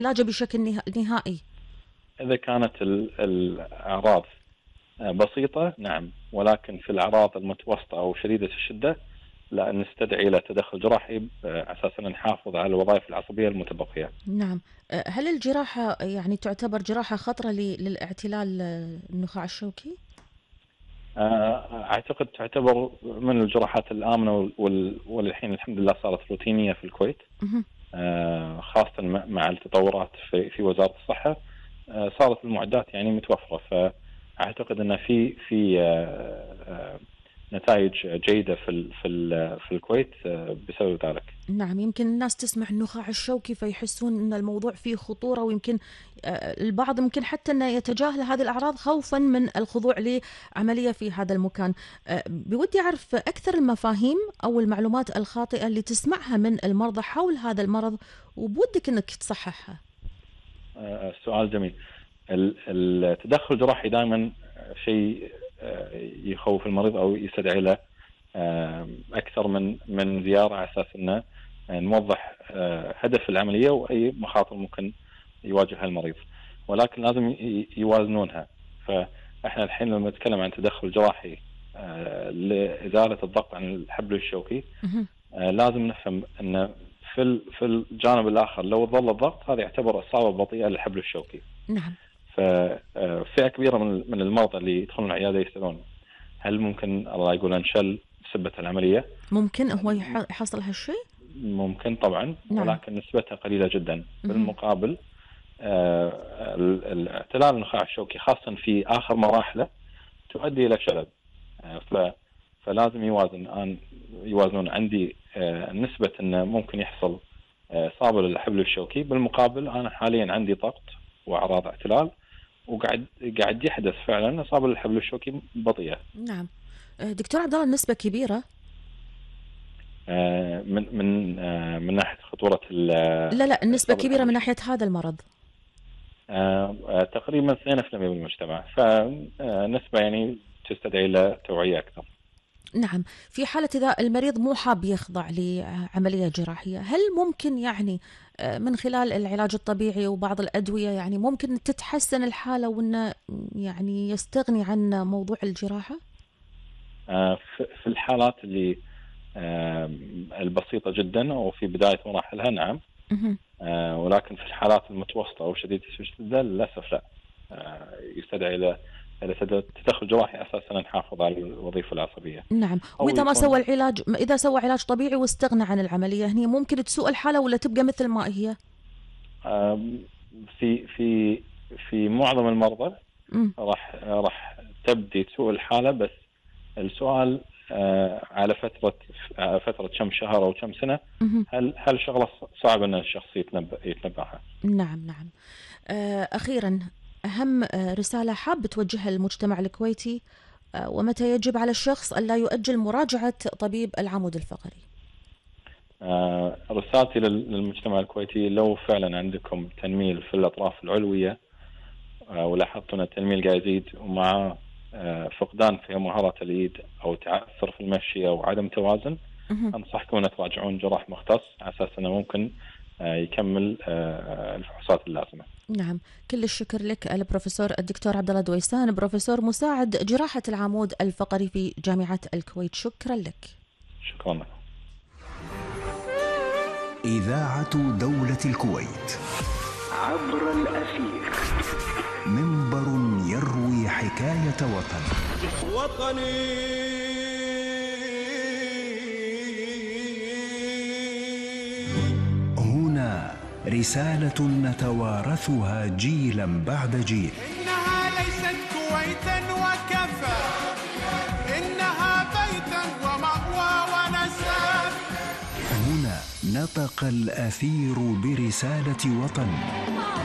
علاجه بشكل نهائي؟ إذا كانت الأعراض بسيطة نعم، ولكن في الأعراض المتوسطة أو شديدة الشدة لا، نستدعي إلى تدخل جراحي أساسا نحافظ على الوظائف العصبية المتبقية. نعم. هل الجراحة يعني تعتبر جراحة خطرة للاعتلال النخاع الشوكي؟ أعتقد تعتبر من الجراحات الآمنة والحين الحمد لله صارت روتينية في الكويت، خاصة مع التطورات في وزارة الصحة. صارت المعدات يعني متوفرة، فأعتقد أن في نتائج جيدة في الكويت بسبب ذلك. نعم، يمكن الناس تسمع النخاع الشوكي فيحسون أن الموضوع فيه خطورة، ويمكن البعض يمكن حتى أنه يتجاهل هذه الأعراض خوفا من الخضوع لعملية في هذا المكان. بودي أعرف أكثر المفاهيم أو المعلومات الخاطئة اللي تسمعها من المرضى حول هذا المرض وبودك أنك تصححها. سؤال جميل. التدخل الجراحي دائما شيء يخوف المريض أو يستدعي له أكثر من زيارة على أساس أنه نوضح هدف العملية وأي مخاطر ممكن يواجهها المريض، ولكن لازم يوازنونها. فإحنا الحين لما نتكلم عن تدخل جراحي لإزالة الضغط عن الحبل الشوكي، لازم نفهم أن في الجانب الآخر لو ظل الضغط هذا يعتبر إصابة بطيئة للحبل الشوكي. نعم. ففئة كبيرة من المرضى اللي يدخلون العيادة يسألون هل ممكن الله يقول انشل بسبة العملية؟ ممكن هو يحصل هالشيء؟ ممكن طبعا. نعم. ولكن نسبتها قليلة جدا. بالمقابل اعتلال النخاع الشوكي خاصة في آخر مراحله تؤدي إلى شلل. فلازم يوازنون. عندي نسبة أنه ممكن يحصل إصابة للحبل الشوكي، بالمقابل أنا حاليا عندي ضغط وأعراض اعتلال وقاعد يحدث فعلا إصابة للحبل الشوكي بطيئة. نعم. دكتور عبد الله، النسبة كبيرة؟ من ناحية خطورة لا النسبة كبيرة من ناحية هذا المرض. تقريبا 2% من المجتمع، فنسبة يعني تستدعي إلى توعية أكثر. نعم. في حالة إذا المريض مو حاب يخضع لعملية جراحية، هل ممكن يعني من خلال العلاج الطبيعي وبعض الأدوية يعني ممكن تتحسن الحالة وإنه يعني يستغني عن موضوع الجراحة؟ في الحالات اللي البسيطة جدا أو في بداية مراحلها نعم. ولكن في الحالات المتوسطة أو شديدة الشدة للأسف لا، يستدعي إلى تدخل جراحي أساسا نحافظ على الوظيفة العصبية. نعم. وإذا ما سوى العلاج، إذا سوى علاج طبيعي واستغنى عن العملية، هني ممكن تسوء الحالة ولا تبقى مثل ما هي؟ في معظم المرضى راح تبدي تسوء الحالة، بس السؤال على فترة كم شهر أو كم سنة. هل شغلة صعب أن الشخص يتنبأها؟ نعم. أخيرا، أهم رسالة حاب توجهها للمجتمع الكويتي، ومتى يجب على الشخص ألا يؤجل مراجعة طبيب العمود الفقري؟ رسالتي للمجتمع الكويتي، لو فعلا عندكم تنميل في الأطراف العلوية ولاحظتوا أن التنميل قاعد يزيد ومع فقدان في مهارات اليد أو تعثر في المشي أو عدم توازن، أنصحكم أن تراجعون جراح مختص على أساس أنه ممكن يكمل الفحوصات اللازمة. نعم. كل الشكر لك البروفيسور الدكتور عبد الله دويسان، بروفيسور مساعد جراحة العمود الفقري في جامعة الكويت. شكرا لك. شكرا لك. إذاعة دولة الكويت عبر الأثير، منبر يروي حكاية وطني. هنا رسالة نتوارثها جيلا بعد جيل. إنها ليست كويتا وكفى، إنها بيتا ومأوى ونساب. هنا نطق الأثير برسالة وطن.